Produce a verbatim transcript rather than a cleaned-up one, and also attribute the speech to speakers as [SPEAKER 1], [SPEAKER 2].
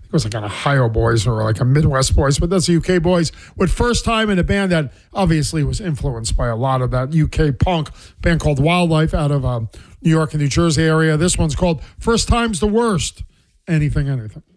[SPEAKER 1] it was like an Ohio boys or like a Midwest boys, but that's the U K boys. With First Time in a band that obviously was influenced by a lot of that U K punk band called Wildlife out of um, New York and New Jersey area. This one's called First Time's the Worst. Anything, anything.